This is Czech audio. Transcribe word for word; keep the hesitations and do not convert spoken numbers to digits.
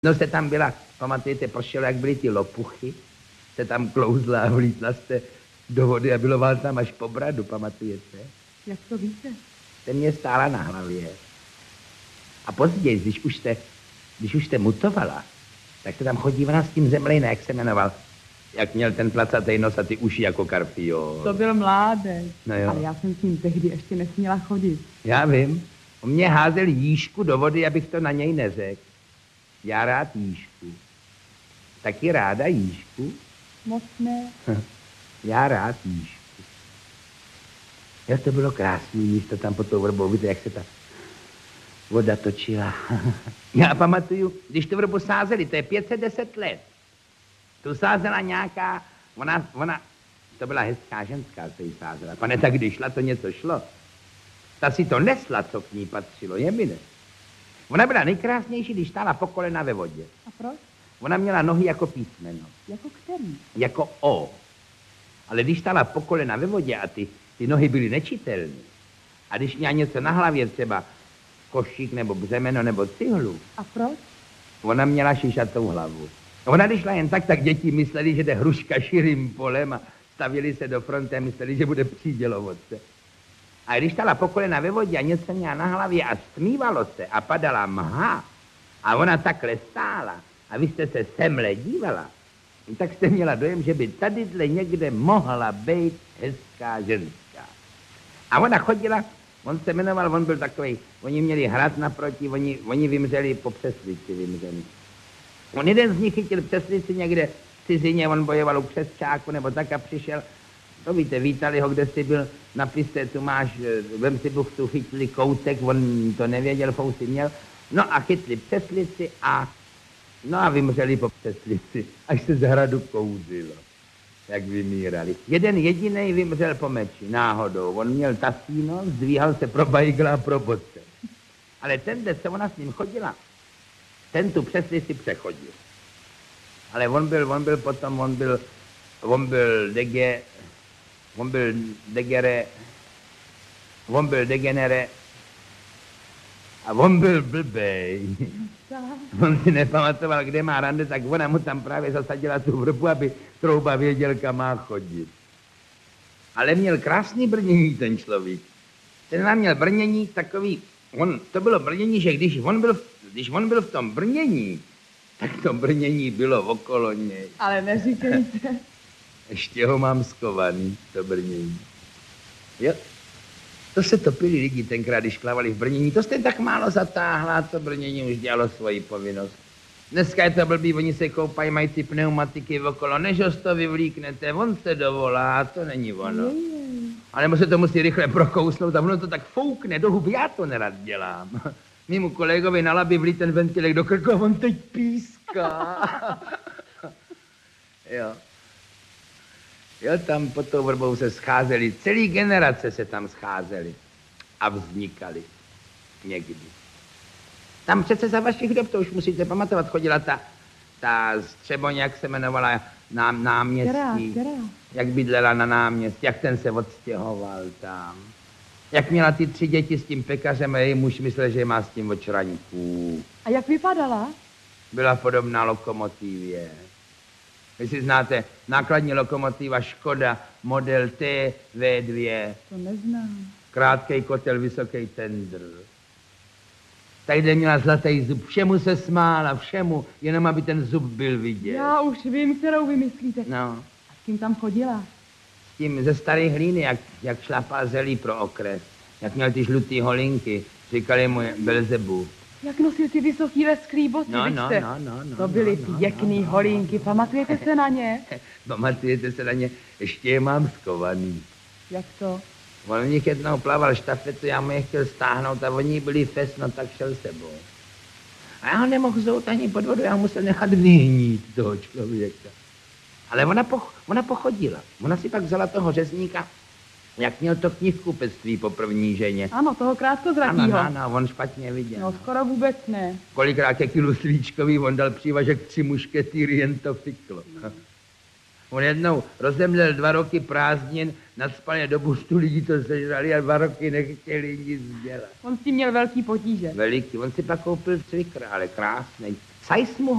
No se tam byla, pamatujete, pršelo, jak byly ty lopuchy, se tam klouzla a vlítla jste do vody a bylo vám tam až po bradu, pamatujete? Jak to víte? Ten mě stála na hlavě. A později, když už jste, když už jste mutovala, tak se tam chodívala s tím Zemlejne, jak se jmenoval. Jak měl ten placatej nos a ty uši jako karfiol. To byl mládek. No jo. Ale já jsem s ním tehdy ještě nesměla chodit. Já vím. On mě házel jížku do vody, abych to na něj neřekl. Já rád jížku. Taky ráda jížku? Moc ne. Já rád jížku. Jo, to bylo krásný místo tam pod tou vrbou. Víte, jak se ta voda točila. Já pamatuju, když tu vrbu sázeli, to je pět set deset let. Tu sázela nějaká, ona, ona, to byla hezká ženská, co jí sázela. Pane, tak když šla, to něco šlo. Ta si to nesla, co k ní patřilo, je mi ne. Ona byla nejkrásnější, když stála po kolena ve vodě. A proč? Ona měla nohy jako písmeno. Jako který? Jako O. Ale když stála po kolena ve vodě a ty, ty nohy byly nečitelné, a když měla něco na hlavě, třeba košík nebo břemeno nebo cihlu. A proč? Ona měla šišatou hlavu. Ona když šla jen tak, tak děti mysleli, že jde hruška širým polem a stavili se do fronty a mysleli, že bude přídělovodce. A když stala po kolena ve vodě a něco měla na hlavě a stmívalo se a padala mha a ona takhle stála a vy jste se semle dívala, tak jste měla dojem, že by tadyhle někde mohla být hezká ženská. A ona chodila, on se jmenoval, on byl takovej, oni měli hrad naproti, oni, oni vymřeli po přeslici, vymřeli. On jeden z nich chytil přeslici někde v cizině, on bojoval u křesťáku nebo tak a přišel, to víte, vítali ho, kde jsi byl na piste, tu máš, vem si buchtu, chytli koutek, on to nevěděl, fousy měl, no a chytli přeslici a, no a vymřeli po přeslici, až se z hradu kouzilo, jak vymírali. Jeden jedinej vymřel po meči, náhodou, on měl tasíno, zdvíhal se pro bajgla a pro bodce. Ale ten, kde se ona s ním chodila, ten tu přeslici přechodil. Ale on byl, on byl potom, on byl, on byl dege, on byl degere, on byl degenere a on byl blbej. On si nepamatoval, kde má rande, tak ona mu tam právě zasadila tu vrbu, aby trouba věděl, kam má chodit. Ale měl krásný brnění ten člověk. Ten nám měl brnění takový, on, to bylo brnění, že když on byl, když on byl v tom brnění, tak to brnění bylo okolo něj. Ale neříkejte. Ještě ho mám skovaný, to brnění. Jo, to se topili lidi tenkrát, když plavali v brnění. To jste tak málo zatáhla, to brnění už dělalo svoji povinnost. Dneska je to blbý, oni se koupají, mají ty pneumatiky okolo, než ho to vyvlíknete, on se dovolá, to není ono. A nebo se to musí rychle prokousnout a ono to tak foukne do huby, já to nerad dělám. Mému kolegovi na labi vlít ten ventilek do krku a on teď píská. Jo. Jo, tam pod tou vrbou se scházeli, celý generace se tam scházeli a vznikaly někdy. Tam přece za vašich dob, to už musíte pamatovat, chodila ta, ta Střeboň, jak se jmenovala, nám, náměstí. Která, která? Jak bydlela na náměstí, jak ten se odstěhoval tam. Jak měla ty tři děti s tím pekařem a její muž myslel, že má s tím očraňků. A jak vypadala? Byla podobná lokomotivě. Vy si znáte nákladní lokomotiva Škoda, model T V dva. To neznám. Krátkej kotel, vysoký tendr. Tadyhle měla zlatý zub, všemu se smála, všemu, jenom aby ten zub byl vidět. Já už vím, kterou vymyslíte. No. A s kým tam chodila? S tím ze staré hlíny, jak, jak šlapal zelí pro okres. Jak měl ty žlutý holinky, říkali mu Belzebu. Jak nosil ty vysoký lesklý boty, No, víš no, se? no, no, no. To byly no, pěkný no, no, holínky, no. pamatujete se na ně? Pamatujete se na ně? Ještě je mám skovaný. Jak to? On v nich jednou plaval štafetu, já mu je chtěl stáhnout a oni byli fest, no tak šel sebou. A já ho nemohl zout ani pod vodu, já ho musel nechat vyhnít toho člověka. Ale ona, poch, ona pochodila. Ona si pak vzala toho řezníka, jak měl to knihkupectví po první ženě. Ano, toho krátkozrakýho. Ano, ano, on špatně viděl. No, skoro vůbec ne. Kolikrát ke kilu svíčkový, on dal přívažek tři mušketýry, jen to fiklo. On jednou rozemlel dva roky prázdnin, nadspal je do bustu, lidi to sežrali a dva roky nechtěli nic dělat. On s tím měl velký potíže. Veliký, on si pak koupil cvikr, ale krásný. Sajs mu